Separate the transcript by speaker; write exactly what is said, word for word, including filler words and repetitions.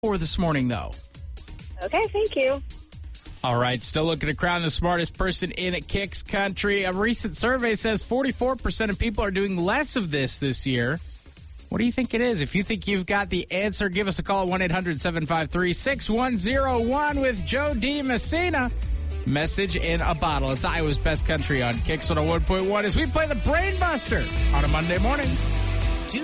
Speaker 1: for this morning, though.
Speaker 2: Okay, thank you.
Speaker 1: All right, still looking to crown the smartest person in Kicks country. A recent survey says forty-four percent of people are doing less of this this year. What do you think it is? If you think you've got the answer, give us a call at one eight hundred seven five three six one zero one with Joe D. Messina. Message in a bottle. It's Iowa's Best Country on Kicks one oh one point one as we play the Brain Buster on a Monday morning.